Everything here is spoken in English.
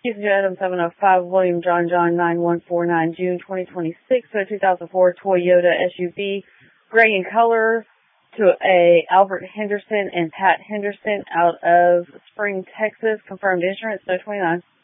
Houston Adam 705, William John 9149, June 2026, to a 2004 Toyota SUV, gray in color, to a Albert Henderson and Pat Henderson out of Spring, Texas. Confirmed insurance, no 29.